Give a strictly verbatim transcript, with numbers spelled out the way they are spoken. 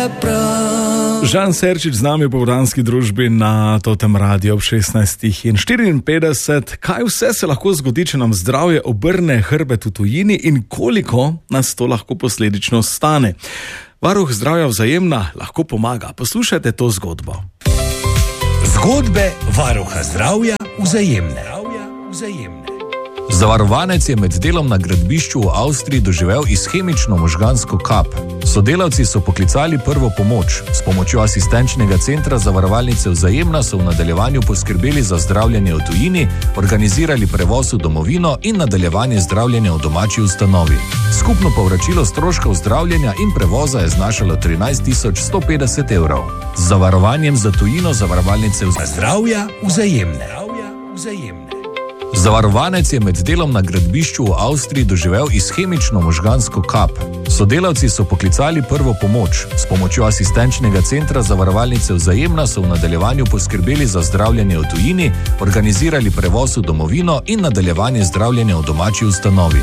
prav. Žan Serčič z nami v Popoldanski družbi na Totem Radiu ob šestnajstih in štiriinpetdeset. Kaj vse se lahko zgodi, če nam zdravje obrne hrbet v tujini in koliko nas to lahko posledično stane? Varuh zdravja Vzajemna lahko pomaga. Poslušajte to zgodbo. Zgodbe varuha zdravja Vzajemne. Zavarovanec je med delom na gradbišču v Avstriji doživel ishemično možgansko kap. Sodelavci so poklicali prvo pomoč. S pomočjo asistenčnega centra zavarovalnice Vzajemna so v nadaljevanju poskrbeli za zdravljenje v tujini, organizirali prevoz v domovino in nadaljevanje zdravljenja v domači ustanovi. Skupno povračilo stroškov zdravljenja in prevoza je znašalo trinajst tisoč sto petdeset evrov. Z zavarovanjem za tujino zavarovalnice Zdravja Vzajemne. Zavarovanec je med delom na gradbišču v Avstriji doživel ishemično možgansko kap. Sodelavci so poklicali prvo pomoč. S pomočjo asistenčnega centra zavarovalnice Vzajemna so v nadaljevanju poskrbeli za zdravljenje v tujini, organizirali prevoz v domovino in nadaljevanje zdravljenja v domači ustanovi.